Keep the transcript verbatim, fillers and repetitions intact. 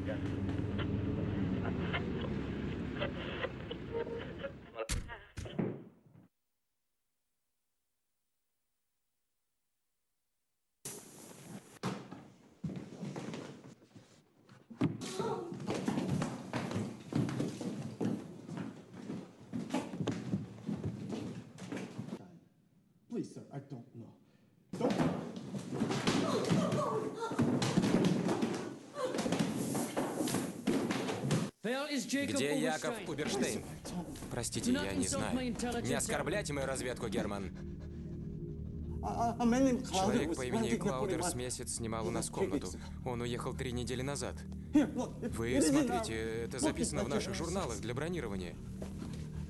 Please, sir, I don't know. Don't. Где Яков Уберштейн? Простите, я не знаю. Не оскорбляйте мою разведку, Герман. Человек по имени Клаудерс месяц снимал у нас комнату. Он уехал три недели назад. Вы смотрите, это записано в наших журналах для бронирования.